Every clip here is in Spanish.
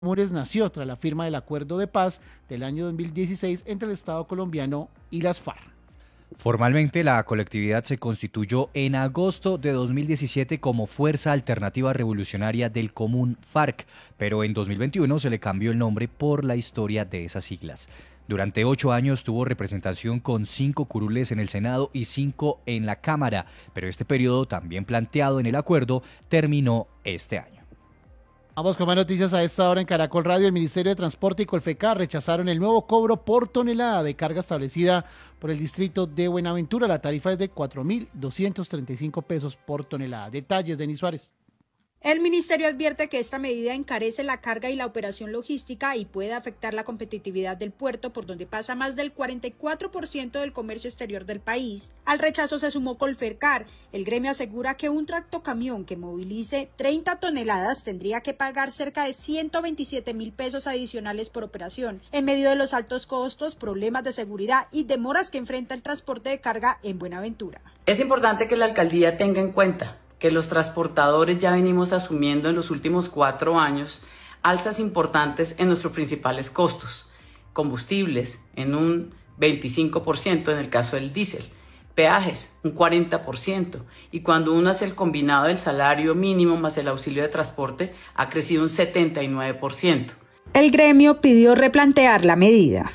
Mures nació tras la firma del acuerdo de paz del año 2016 entre el Estado colombiano y las FARC. Formalmente, la colectividad se constituyó en agosto de 2017 como Fuerza Alternativa Revolucionaria del Común FARC, pero en 2021 se le cambió el nombre por la historia de esas siglas. Durante 8 años tuvo representación con 5 curules en el Senado y 5 en la Cámara, pero este periodo, también planteado en el acuerdo, terminó este año. Vamos con más noticias a esta hora en Caracol Radio. El Ministerio de Transporte y Colfecar rechazaron el nuevo cobro por tonelada de carga establecida por el distrito de Buenaventura. La tarifa es de 4.235 pesos por tonelada. Detalles, Denis Suárez. El ministerio advierte que esta medida encarece la carga y la operación logística y puede afectar la competitividad del puerto, por donde pasa más del 44% del comercio exterior del país. Al rechazo se sumó Colfercar. El gremio asegura que un tractocamión que movilice 30 toneladas tendría que pagar cerca de 127.000 pesos adicionales por operación, en medio de los altos costos, problemas de seguridad y demoras que enfrenta el transporte de carga en Buenaventura. Es importante que la alcaldía tenga en cuenta que los transportadores ya venimos asumiendo en los últimos 4 años alzas importantes en nuestros principales costos. Combustibles en un 25% en el caso del diésel, peajes un 40%, y cuando uno hace el combinado del salario mínimo más el auxilio de transporte ha crecido un 79%. El gremio pidió replantear la medida.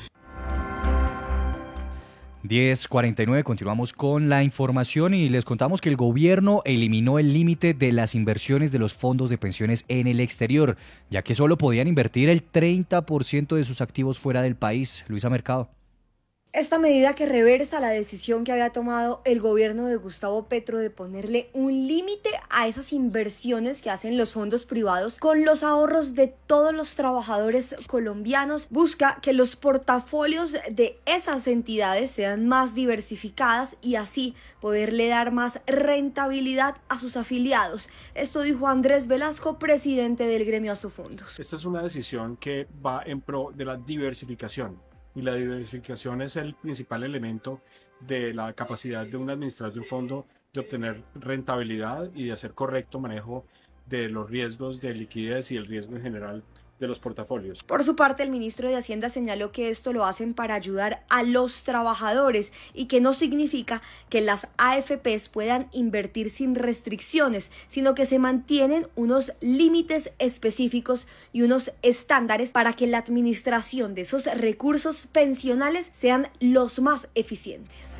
10:49, continuamos con la información y les contamos que el gobierno eliminó el límite de las inversiones de los fondos de pensiones en el exterior, ya que solo podían invertir el 30% de sus activos fuera del país. Luisa Mercado. Esta medida que reversa la decisión que había tomado el gobierno de Gustavo Petro de ponerle un límite a esas inversiones que hacen los fondos privados con los ahorros de todos los trabajadores colombianos, busca que los portafolios de esas entidades sean más diversificadas y así poderle dar más rentabilidad a sus afiliados. Esto dijo Andrés Velasco, presidente del gremio Asofondos. Esta es una decisión que va en pro de la diversificación. Y la diversificación es el principal elemento de la capacidad de un administrador de un fondo de obtener rentabilidad y de hacer correcto manejo de los riesgos de liquidez y el riesgo en general de los portafolios. Por su parte, el ministro de Hacienda señaló que esto lo hacen para ayudar a los trabajadores y que no significa que las AFPs puedan invertir sin restricciones, sino que se mantienen unos límites específicos y unos estándares para que la administración de esos recursos pensionales sean los más eficientes.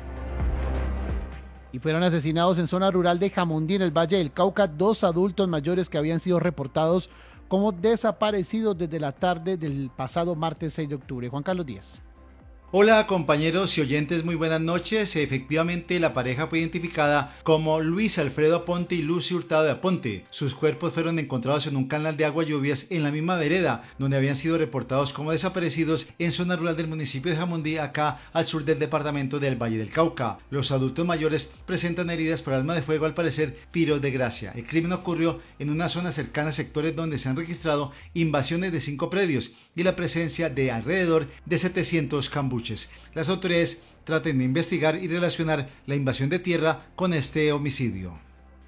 Y fueron asesinados en zona rural de Jamundí, en el Valle del Cauca, 2 adultos mayores que habían sido reportados como desaparecidos desde la tarde del pasado martes 6 de octubre. Juan Carlos Díaz. Hola compañeros y oyentes, muy buenas noches. Efectivamente, la pareja fue identificada como Luis Alfredo Aponte y Lucy Hurtado de Aponte. Sus cuerpos fueron encontrados en un canal de agua lluvias en la misma vereda donde habían sido reportados como desaparecidos en zona rural del municipio de Jamundí, acá al sur del departamento del Valle del Cauca. Los adultos mayores presentan heridas por arma de fuego, al parecer tiros de gracia. El crimen ocurrió en una zona cercana a sectores donde se han registrado invasiones de 5 predios y la presencia de alrededor de 700 cambuches. Las autoridades tratan de investigar y relacionar la invasión de tierra con este homicidio.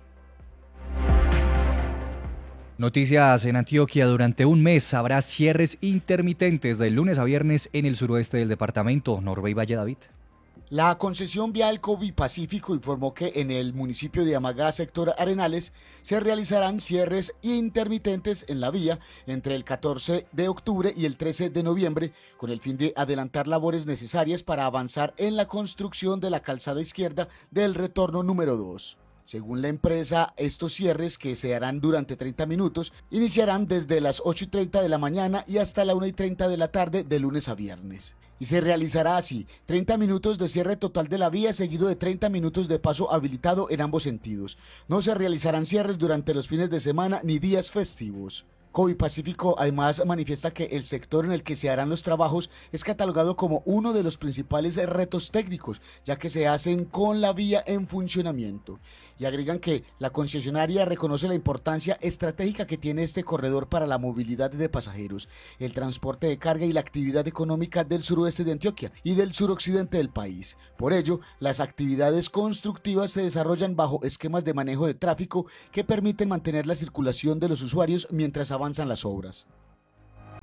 Noticias en Antioquia. Durante un mes habrá cierres intermitentes de lunes a viernes en el suroeste del departamento. Norbey Valle David. La concesión vial Pacífico informó que en el municipio de Amagá, sector Arenales, se realizarán cierres intermitentes en la vía entre el 14 de octubre y el 13 de noviembre, con el fin de adelantar labores necesarias para avanzar en la construcción de la calzada izquierda del retorno número 2. Según la empresa, estos cierres, que se harán durante 30 minutos, iniciarán desde las 8:30 de la mañana y hasta la 1:30 de la tarde de lunes a viernes. Y se realizará así: 30 minutos de cierre total de la vía, seguido de 30 minutos de paso habilitado en ambos sentidos. No se realizarán cierres durante los fines de semana ni días festivos. Pacífico además manifiesta que el sector en el que se harán los trabajos es catalogado como uno de los principales retos técnicos, ya que se hacen con la vía en funcionamiento. Y agregan que la concesionaria reconoce la importancia estratégica que tiene este corredor para la movilidad de pasajeros, el transporte de carga y la actividad económica del suroeste de Antioquia y del suroccidente del país. Por ello, las actividades constructivas se desarrollan bajo esquemas de manejo de tráfico que permiten mantener la circulación de los usuarios mientras avanzan las obras.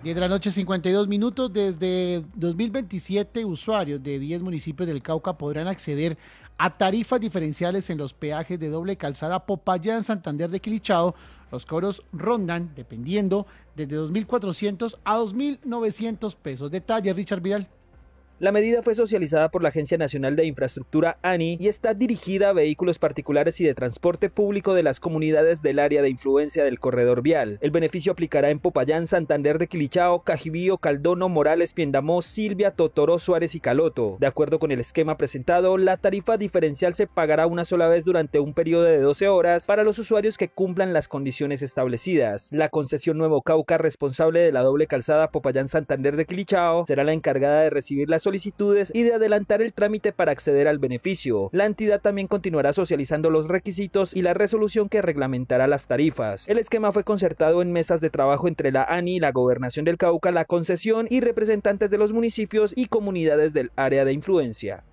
10 de la noche, 52 minutos. Desde 2027, usuarios de 10 municipios del Cauca podrán acceder a tarifas diferenciales en los peajes de doble calzada Popayán, Santander de Quilichao. Los cobros rondan, dependiendo, desde 2.400 a 2.900 pesos. Detalle, Richard Vidal. La medida fue socializada por la Agencia Nacional de Infraestructura, ANI, y está dirigida a vehículos particulares y de transporte público de las comunidades del área de influencia del corredor vial. El beneficio aplicará en Popayán, Santander de Quilichao, Cajibío, Caldono, Morales, Piendamó, Silvia, Totoró, Suárez y Caloto. De acuerdo con el esquema presentado, la tarifa diferencial se pagará una sola vez durante un periodo de 12 horas para los usuarios que cumplan las condiciones establecidas. La concesión Nuevo Cauca, responsable de la doble calzada Popayán, Santander de Quilichao, será la encargada de recibir las solicitudes y de adelantar el trámite para acceder al beneficio. La entidad también continuará socializando los requisitos y la resolución que reglamentará las tarifas. El esquema fue concertado en mesas de trabajo entre la ANI, la Gobernación del Cauca, la concesión y representantes de los municipios y comunidades del área de influencia.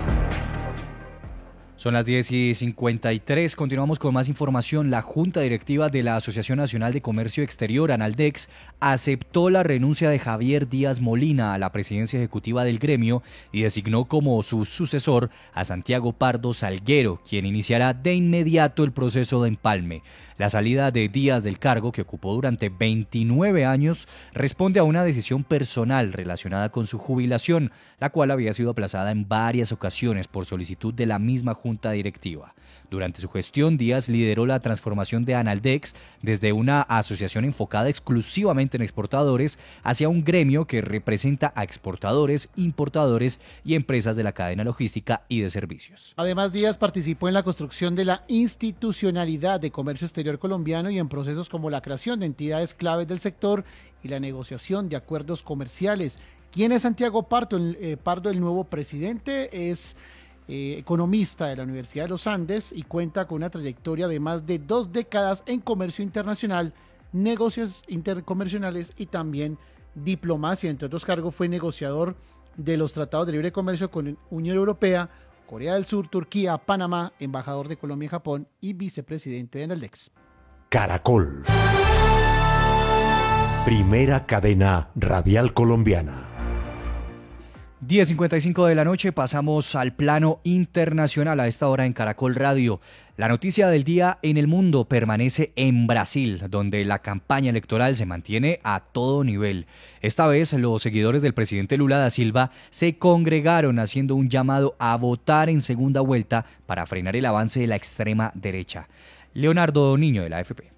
Son las 10:53, continuamos con más información. La Junta Directiva de la Asociación Nacional de Comercio Exterior, ANALDEX, aceptó la renuncia de Javier Díaz Molina a la presidencia ejecutiva del gremio y designó como su sucesor a Santiago Pardo Salguero, quien iniciará de inmediato el proceso de empalme. La salida de Díaz del cargo, que ocupó durante 29 años, responde a una decisión personal relacionada con su jubilación, la cual había sido aplazada en varias ocasiones por solicitud de la misma Junta Directiva. Durante su gestión, Díaz lideró la transformación de ANALDEX desde una asociación enfocada exclusivamente en exportadores hacia un gremio que representa a exportadores, importadores y empresas de la cadena logística y de servicios. Además, Díaz participó en la construcción de la institucionalidad de comercio exterior colombiano y en procesos como la creación de entidades claves del sector y la negociación de acuerdos comerciales. ¿Quién es Santiago Pardo, el nuevo presidente? Es economista de la Universidad de los Andes y cuenta con una trayectoria de más de 2 décadas en comercio internacional, negocios intercomerciales y también diplomacia. Entre otros cargos, fue negociador de los tratados de libre comercio con Unión Europea, Corea del Sur, Turquía, Panamá, embajador de Colombia en Japón y vicepresidente de ANALDEX. Caracol. Primera cadena radial colombiana. 10:55 de la noche, pasamos al plano internacional a esta hora en Caracol Radio. La noticia del día en el mundo permanece en Brasil, donde la campaña electoral se mantiene a todo nivel. Esta vez, los seguidores del presidente Lula da Silva se congregaron haciendo un llamado a votar en segunda vuelta para frenar el avance de la extrema derecha. Leonardo Niño, de la AFP.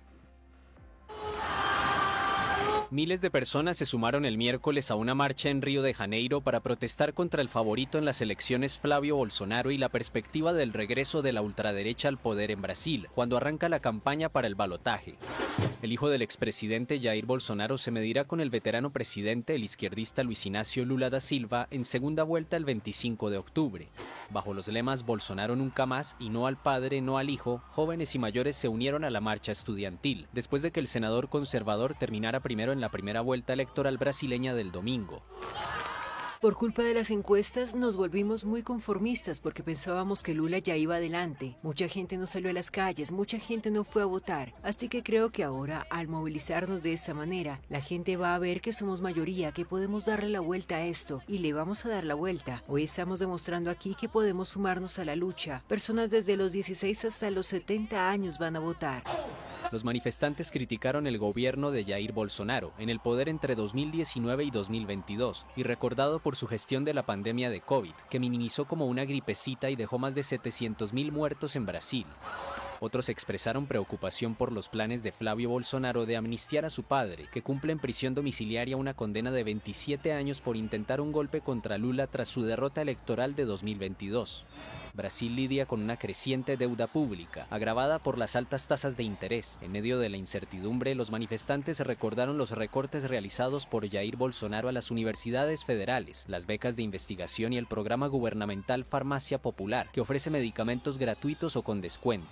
Miles de personas se sumaron el miércoles a una marcha en Río de Janeiro para protestar contra el favorito en las elecciones Flavio Bolsonaro y la perspectiva del regreso de la ultraderecha al poder en Brasil, cuando arranca la campaña para el balotaje. El hijo del expresidente Jair Bolsonaro se medirá con el veterano presidente, el izquierdista Luis Inácio Lula da Silva, en segunda vuelta el 25 de octubre. Bajo los lemas Bolsonaro nunca más y no al padre, no al hijo, jóvenes y mayores se unieron a la marcha estudiantil, después de que el senador conservador terminara primero en la primera vuelta electoral brasileña del domingo. Por culpa de las encuestas nos volvimos muy conformistas porque pensábamos que Lula ya iba adelante. Mucha gente no salió a las calles, mucha gente no fue a votar. Así que creo que ahora, al movilizarnos de esta manera, la gente va a ver que somos mayoría, que podemos darle la vuelta a esto y le vamos a dar la vuelta. Hoy estamos demostrando aquí que podemos sumarnos a la lucha. Personas desde los 16 hasta los 70 años van a votar. Los manifestantes criticaron el gobierno de Jair Bolsonaro, en el poder entre 2019 y 2022, y recordado por su gestión de la pandemia de COVID, que minimizó como una gripecita y dejó más de 700.000 muertos en Brasil. Otros expresaron preocupación por los planes de Flavio Bolsonaro de amnistiar a su padre, que cumple en prisión domiciliaria una condena de 27 años por intentar un golpe contra Lula tras su derrota electoral de 2022. Brasil lidia con una creciente deuda pública, agravada por las altas tasas de interés. En medio de la incertidumbre, los manifestantes recordaron los recortes realizados por Jair Bolsonaro a las universidades federales, las becas de investigación y el programa gubernamental Farmacia Popular, que ofrece medicamentos gratuitos o con descuento.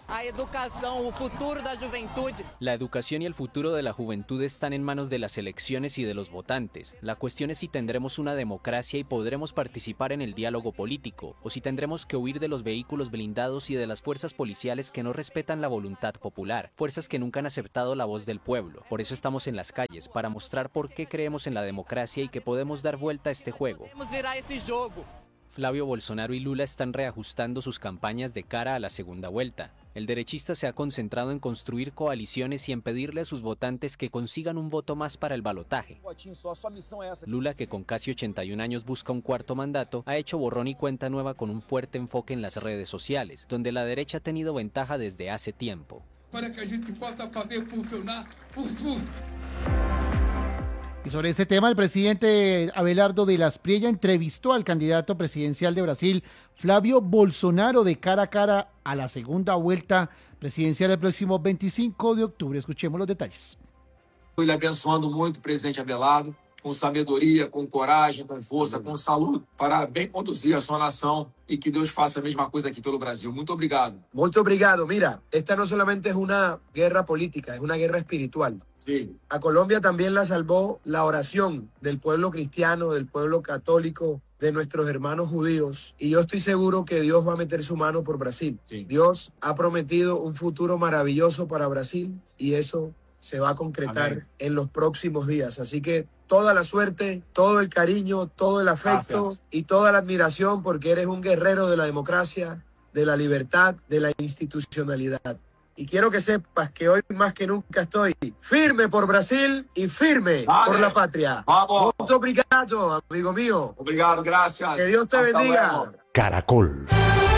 La educación y el futuro de la juventud están en manos de las elecciones y de los votantes. La cuestión es si tendremos una democracia y podremos participar en el diálogo político, o si tendremos que huir de los vehículos blindados y de las fuerzas policiales que no respetan la voluntad popular, fuerzas que nunca han aceptado la voz del pueblo. Por eso estamos en las calles, para mostrar por qué creemos en la democracia y que podemos dar vuelta a este juego. Flavio Bolsonaro y Lula están reajustando sus campañas de cara a la segunda vuelta. El derechista se ha concentrado en construir coaliciones y en pedirle a sus votantes que consigan un voto más para el balotaje. Lula, que con casi 81 años busca un cuarto mandato, ha hecho borrón y cuenta nueva con un fuerte enfoque en las redes sociales, donde la derecha ha tenido ventaja desde hace tiempo. Para que a gente possa fazer funcionar o SUS. Y sobre ese tema, el presidente Abelardo de las Priella entrevistó al candidato presidencial de Brasil, Flavio Bolsonaro, de cara a cara a la segunda vuelta presidencial el próximo 25 de octubre. Escuchemos los detalles. Ele abençoando muito o presidente Abelardo, com sabedoria, com coragem, com força, com saúde, para bem conduzir a sua nação y que Dios faça a misma cosa aquí pelo Brasil. Muito obrigado. Muito obrigado. Mira, esta no solamente es una guerra política, es una guerra espiritual. Sí. A Colombia también la salvó la oración del pueblo cristiano, del pueblo católico, de nuestros hermanos judíos. Y yo estoy seguro que Dios va a meter su mano por Brasil. Sí. Dios ha prometido un futuro maravilloso para Brasil y eso se va a concretar Amén. en los próximos días. Así que toda la suerte, todo el cariño, todo el afecto Gracias. y toda la admiración porque eres un guerrero de la democracia, de la libertad, de la institucionalidad. Y quiero que sepas que hoy más que nunca estoy firme por Brasil y firme por la patria. Vamos. Muito obrigado, amigo mío. Obrigado, gracias. Que Dios te Hasta bendiga. luego. Caracol.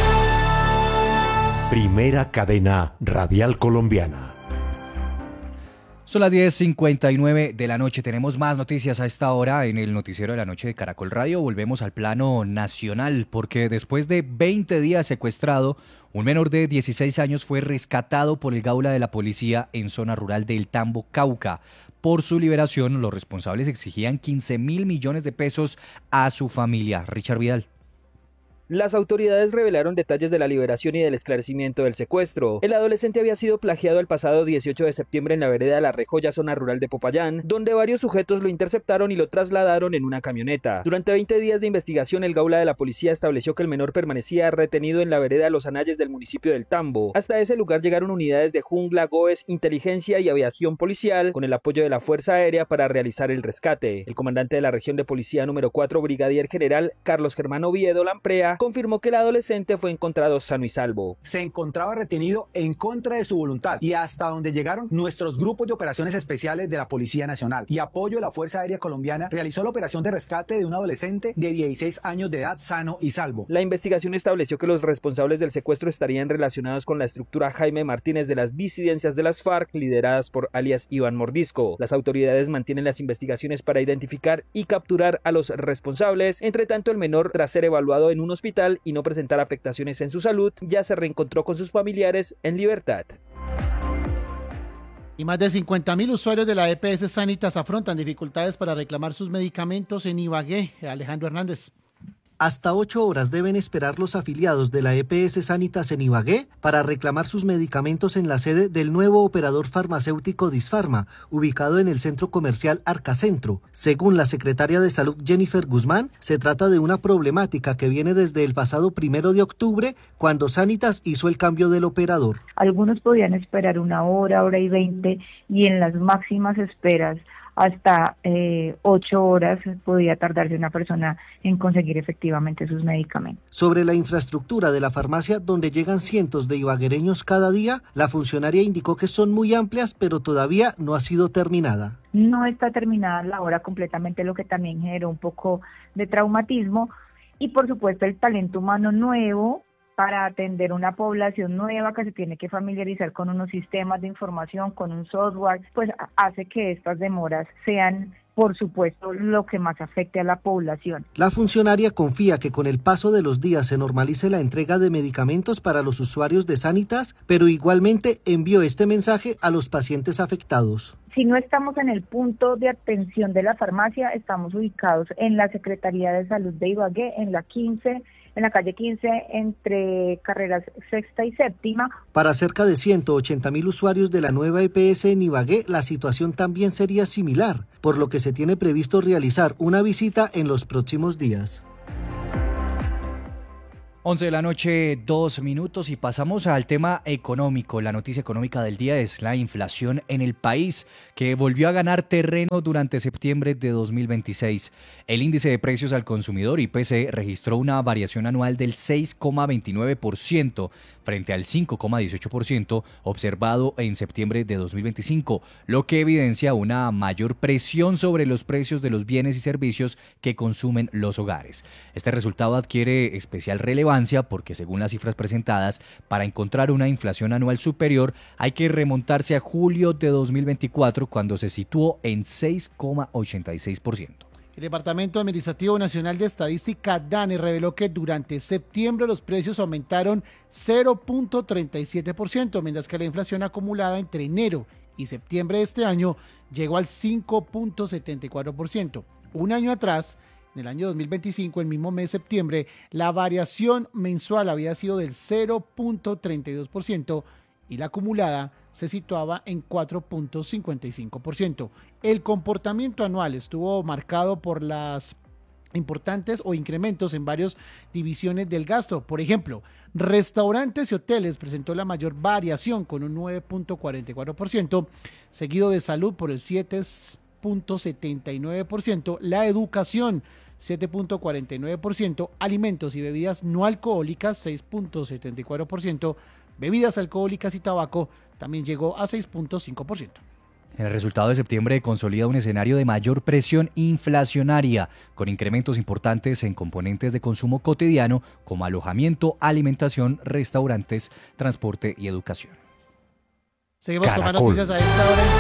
Primera cadena radial colombiana. Son las 10:59 de la noche. Tenemos más noticias a esta hora en el noticiero de la noche de Caracol Radio. Volvemos al plano nacional porque después de 20 días secuestrado, un menor de 16 años fue rescatado por el Gaula de la policía en zona rural del Tambo, Cauca. Por su liberación, los responsables exigían 15.000 millones de pesos a su familia. Richard Vidal. Las autoridades revelaron detalles de la liberación y del esclarecimiento del secuestro. El adolescente había sido plagiado el pasado 18 de septiembre en la vereda La Rejoya, zona rural de Popayán, donde varios sujetos lo interceptaron y lo trasladaron en una camioneta. Durante 20 días de investigación, el Gaula de la policía estableció que el menor permanecía retenido en la vereda Los Anayes del municipio del Tambo. Hasta ese lugar llegaron unidades de Jungla, GOES, Inteligencia y Aviación Policial, con el apoyo de la Fuerza Aérea para realizar el rescate. El comandante de la región de policía número 4, brigadier general Carlos Germán Oviedo Lamprea, confirmó que el adolescente fue encontrado sano y salvo. Se encontraba retenido en contra de su voluntad y hasta donde llegaron nuestros grupos de operaciones especiales de la Policía Nacional y apoyo de la Fuerza Aérea Colombiana realizó la operación de rescate de un adolescente de 16 años de edad sano y salvo. La investigación estableció que los responsables del secuestro estarían relacionados con la estructura Jaime Martínez de las disidencias de las FARC, lideradas por alias Iván Mordisco. Las autoridades mantienen las investigaciones para identificar y capturar a los responsables. Entre tanto, el menor, tras ser evaluado en un hospital y no presentar afectaciones en su salud, ya se reencontró con sus familiares en libertad. Y más de 50.000 usuarios de la EPS Sanitas afrontan dificultades para reclamar sus medicamentos en Ibagué. Alejandro Hernández. Hasta 8 horas deben esperar los afiliados de la EPS Sanitas en Ibagué para reclamar sus medicamentos en la sede del nuevo operador farmacéutico Disfarma, ubicado en el centro comercial Arcacentro. Según la secretaria de Salud Jennifer Guzmán, se trata de una problemática que viene desde el pasado 1 de octubre, cuando Sanitas hizo el cambio del operador. Algunos podían esperar 1 hora, 1 hora y 20, y en las máximas esperas hasta 8 horas podía tardarse una persona en conseguir efectivamente sus medicamentos. Sobre la infraestructura de la farmacia, donde llegan cientos de ibaguereños cada día, la funcionaria indicó que son muy amplias, pero todavía no ha sido terminada. No está terminada la obra completamente, lo que también generó un poco de traumatismo, y por supuesto el talento humano nuevo para atender una población nueva que se tiene que familiarizar con unos sistemas de información, con un software, pues hace que estas demoras sean, por supuesto, lo que más afecte a la población. La funcionaria confía que con el paso de los días se normalice la entrega de medicamentos para los usuarios de Sanitas, pero igualmente envió este mensaje a los pacientes afectados. Si no estamos en el punto de atención de la farmacia, estamos ubicados en la Secretaría de Salud de Ibagué, en la 15, en la calle 15 entre carreras sexta y séptima. Para cerca de 180.000 usuarios de la nueva EPS en Ibagué, la situación también sería similar, por lo que se tiene previsto realizar una visita en los próximos días. 11 de la noche, 2 minutos y pasamos al tema económico. La noticia económica del día es la inflación en el país, que volvió a ganar terreno durante septiembre de 2026. El índice de precios al consumidor, IPC, registró una variación anual del 6,29% frente al 5,18% observado en septiembre de 2025, lo que evidencia una mayor presión sobre los precios de los bienes y servicios que consumen los hogares. Este resultado adquiere especial relevancia porque, según las cifras presentadas, para encontrar una inflación anual superior hay que remontarse a julio de 2024, cuando se situó en 6,86%. El Departamento Administrativo Nacional de Estadística, DANE, reveló que durante septiembre los precios aumentaron 0,37%, mientras que la inflación acumulada entre enero y septiembre de este año llegó al 5,74%. Un año atrás, en el año 2025, el mismo mes de septiembre, la variación mensual había sido del 0,32% y la acumulada se situaba en 4,55%. El comportamiento anual estuvo marcado por las importantes o incrementos en varias divisiones del gasto. Por ejemplo, restaurantes y hoteles presentó la mayor variación con un 9,44%, seguido de salud por el 7,79%, la educación 7,49%, alimentos y bebidas no alcohólicas 6,74%, bebidas alcohólicas y tabaco también llegó a 6,5%. El resultado de septiembre consolida un escenario de mayor presión inflacionaria, con incrementos importantes en componentes de consumo cotidiano como alojamiento, alimentación, restaurantes, transporte y educación. Seguimos con más noticias a esta hora.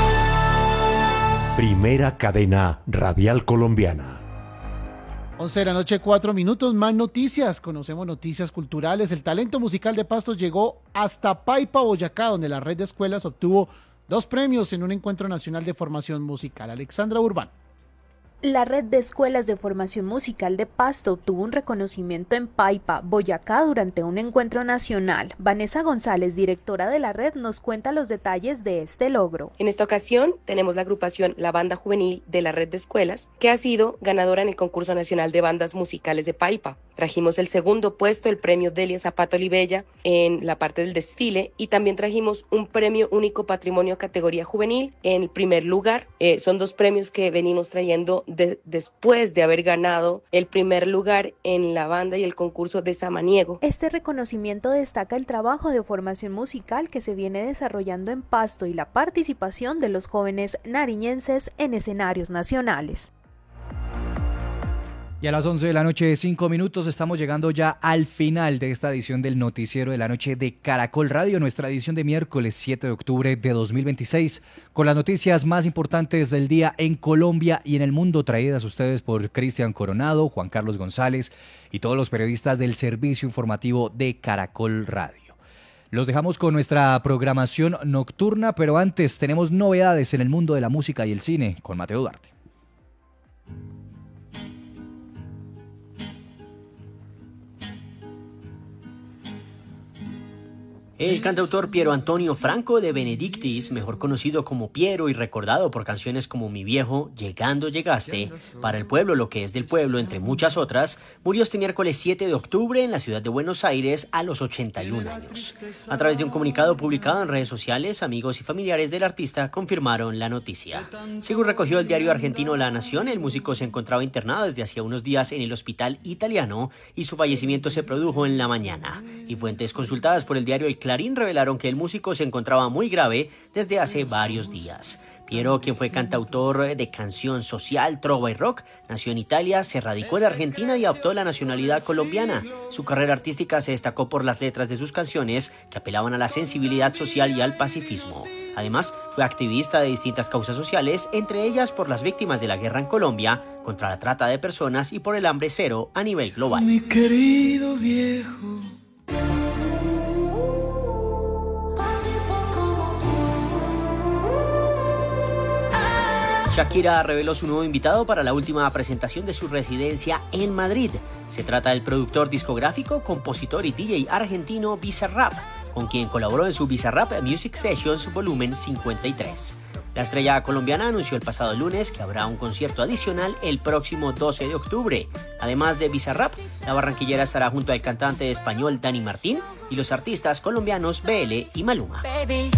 Primera cadena radial colombiana. 11 de la noche, 4 minutos, más noticias. Conocemos noticias culturales. El talento musical de Pastos llegó hasta Paipa, Boyacá, donde la red de escuelas obtuvo 2 premios en un encuentro nacional de formación musical. Alexandra Urbán. La Red de Escuelas de Formación Musical de Pasto obtuvo un reconocimiento en Paipa, Boyacá, durante un encuentro nacional. Vanessa González, directora de la red, nos cuenta los detalles de este logro. En esta ocasión tenemos la agrupación La Banda Juvenil de la Red de Escuelas, que ha sido ganadora en el concurso nacional de bandas musicales de Paipa. Trajimos el segundo puesto, el premio Delia Zapata Olivella, en la parte del desfile, y también trajimos un premio único patrimonio categoría juvenil en el primer lugar. Son 2 premios que venimos trayendo después de haber ganado el primer lugar en la banda y el concurso de Samaniego. Este reconocimiento destaca el trabajo de formación musical que se viene desarrollando en Pasto y la participación de los jóvenes nariñenses en escenarios nacionales. Y a las 11 de la noche, 5 minutos, estamos llegando ya al final de esta edición del Noticiero de la Noche de Caracol Radio, nuestra edición de miércoles 7 de octubre de 2026, con las noticias más importantes del día en Colombia y en el mundo, traídas a ustedes por Cristian Coronado, Juan Carlos González y todos los periodistas del servicio informativo de Caracol Radio. Los dejamos con nuestra programación nocturna, pero antes tenemos novedades en el mundo de la música y el cine con Mateo Duarte. El cantautor Piero Antonio Franco de Benedictis, mejor conocido como Piero y recordado por canciones como Mi Viejo, Llegando Llegaste, Para el Pueblo lo que es del pueblo, entre muchas otras, murió este miércoles 7 de octubre en la ciudad de Buenos Aires a los 81 años. A través de un comunicado publicado en redes sociales, amigos y familiares del artista confirmaron la noticia. Según recogió el diario argentino La Nación, el músico se encontraba internado desde hacía unos días en el hospital italiano y su fallecimiento se produjo en la mañana. Y fuentes consultadas por el diario El Clarín revelaron que el músico se encontraba muy grave desde hace varios días. Piero, quien fue cantautor de canción social, trova y rock, nació en Italia, se radicó en Argentina y adoptó la nacionalidad colombiana. Su carrera artística se destacó por las letras de sus canciones que apelaban a la sensibilidad social y al pacifismo. Además, fue activista de distintas causas sociales, entre ellas por las víctimas de la guerra en Colombia, contra la trata de personas y por el hambre cero a nivel global. Mi querido viejo. Shakira reveló su nuevo invitado para la última presentación de su residencia en Madrid. Se trata del productor discográfico, compositor y DJ argentino Bizarrap, con quien colaboró en su Bizarrap Music Sessions Volumen 53. La estrella colombiana anunció el pasado lunes que habrá un concierto adicional el próximo 12 de octubre. Además de Bizarrap, la barranquillera estará junto al cantante español Dani Martín y los artistas colombianos BL y Maluma. Baby.